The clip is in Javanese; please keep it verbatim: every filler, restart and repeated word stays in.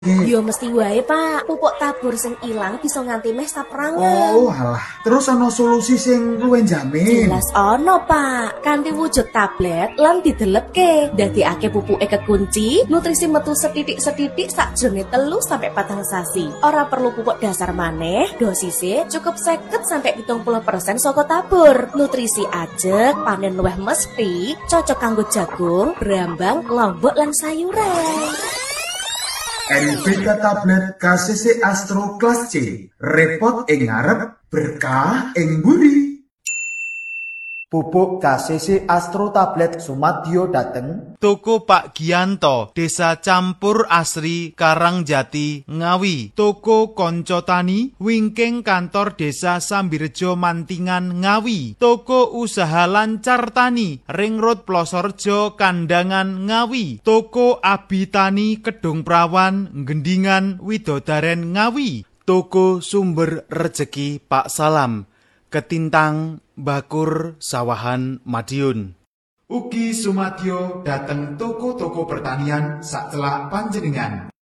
Yo mesti wae, Pak. Pupuk tabur sing ilang bisa nganti meh saprangan. Oh, alah. Terus ana solusi sing luwih jamin. Jelas ono, Pak. Kanthi wujud tablet lan didelepke, dadekake pupuke kekunci, nutrisi metu setitik-setitik sakjroning telu sampai patang sasi. Ora perlu pupuk dasar maneh, dosise cukup seket sampai pitung puluh persen saka tabur. Nutrisi ajeg, panen luwih mesti, cocok kanggo jagung, brambang, lombok lan sayuran. N B K tablet K C C Astro kelas C, repot ing ngarep, berkah ing mburi. Pupuk K C C Astro tablet Sumadyo dateng Toko Pak Gianto, Desa Campur Asri, Karangjati, Ngawi. Toko Konco Tani, wingking kantor Desa Sambirejo Mantingan, Ngawi. Toko Usaha Lancar Tani, Ring Road Plosorjo, Kandangan, Ngawi. Toko Abi Tani, Kedung Prawan, Gendingan, Widodaren, Ngawi. Toko Sumber Rejeki Pak Salam, Ketintang, Bakur, Sawahan, Madiun. Ugi Sumadyo dateng toko-toko pertanian sak celak panjenengan.